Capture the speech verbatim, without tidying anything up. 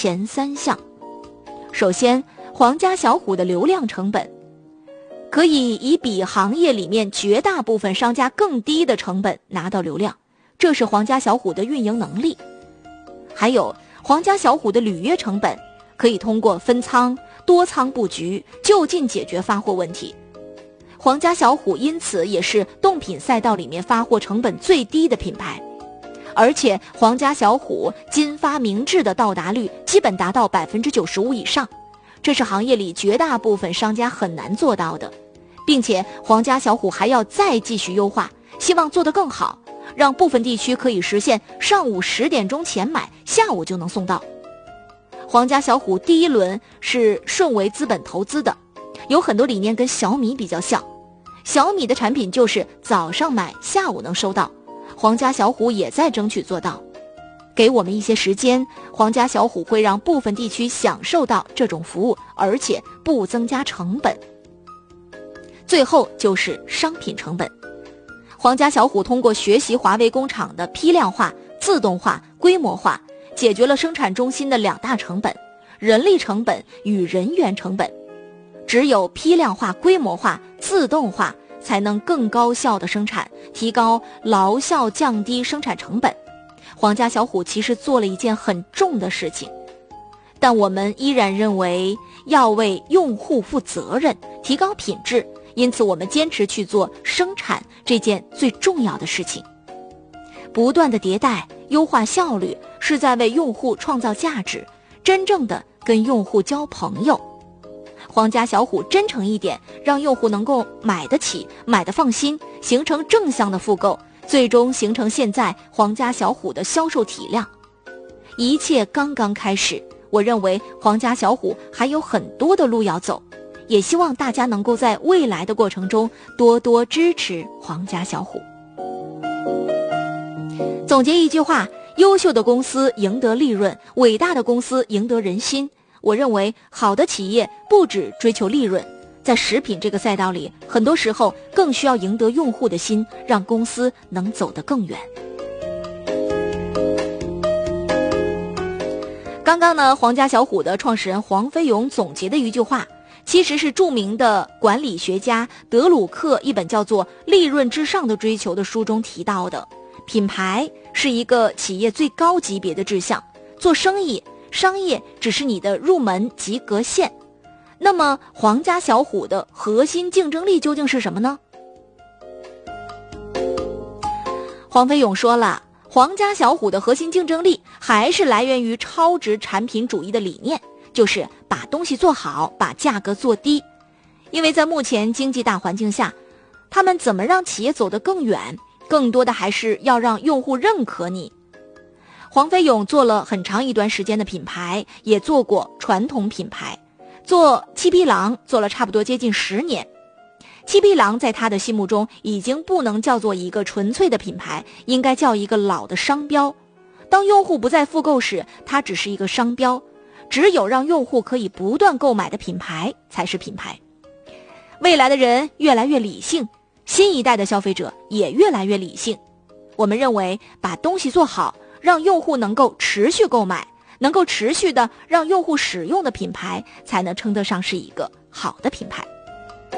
前三项。首先，皇家小虎的流量成本，可以以比行业里面绝大部分商家更低的成本拿到流量，这是皇家小虎的运营能力。还有皇家小虎的履约成本，可以通过分仓、多仓布局就近解决发货问题。皇家小虎因此也是冻品赛道里面发货成本最低的品牌，而且皇家小虎金发明制的到达率基本达到 百分之九十五 以上，这是行业里绝大部分商家很难做到的。并且皇家小虎还要再继续优化，希望做得更好，让部分地区可以实现上午十点钟前买，下午就能送到。皇家小虎第一轮是顺为资本投资的，有很多理念跟小米比较像。小米的产品就是早上买，下午能收到，皇家小虎也在争取做到。给我们一些时间，皇家小虎会让部分地区享受到这种服务，而且不增加成本。最后就是商品成本，皇家小虎通过学习华为工厂的批量化、自动化、规模化，解决了生产中心的两大成本：人力成本与人员成本。只有批量化、规模化、自动化，才能更高效的生产，提高劳效，降低生产成本。皇家小虎其实做了一件很重的事情，但我们依然认为要为用户负责任，提高品质，因此我们坚持去做生产这件最重要的事情。不断的迭代优化效率，是在为用户创造价值，真正的跟用户交朋友。皇家小虎真诚一点，让用户能够买得起，买得放心，形成正向的复购，最终形成现在皇家小虎的销售体量。一切刚刚开始，我认为皇家小虎还有很多的路要走，也希望大家能够在未来的过程中多多支持皇家小虎。总结一句话，优秀的公司赢得利润，伟大的公司赢得人心。我认为好的企业不只追求利润，在食品这个赛道里，很多时候更需要赢得用户的心，让公司能走得更远。刚刚呢，皇家小虎的创始人黄飞勇总结的一句话，其实是著名的管理学家德鲁克一本叫做《利润至上的追求》的书中提到的。品牌是一个企业最高级别的志向，做生意商业只是你的入门及格线。那么皇家小虎的核心竞争力究竟是什么呢？黄飞勇说了，皇家小虎的核心竞争力还是来源于超值产品主义的理念，就是把东西做好，把价格做低。因为在目前经济大环境下，他们怎么让企业走得更远，更多的还是要让用户认可你。黄飞勇做了很长一段时间的品牌，也做过传统品牌，做七匹狼做了差不多接近十年。七匹狼在他的心目中已经不能叫做一个纯粹的品牌，应该叫一个老的商标。当用户不再复购时，它只是一个商标，只有让用户可以不断购买的品牌才是品牌。未来的人越来越理性，新一代的消费者也越来越理性。我们认为把东西做好，让用户能够持续购买，能够持续的让用户使用的品牌，才能称得上是一个好的品牌。